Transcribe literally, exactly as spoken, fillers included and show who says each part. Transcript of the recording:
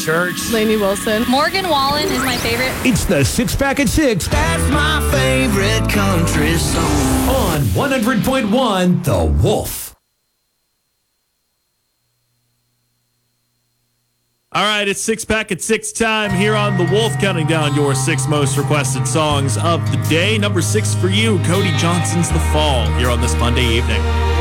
Speaker 1: Church.
Speaker 2: Lainey Wilson.
Speaker 3: Morgan Wallen is my favorite.
Speaker 4: It's the Six Pack at Six.
Speaker 5: That's my favorite country song.
Speaker 4: On one hundred point one, The Wolf.
Speaker 1: All right, it's Six Pack at Six time here on The Wolf, counting down your six most requested songs of the day. Number six for you, Cody Johnson's The Fall, here on this Monday evening.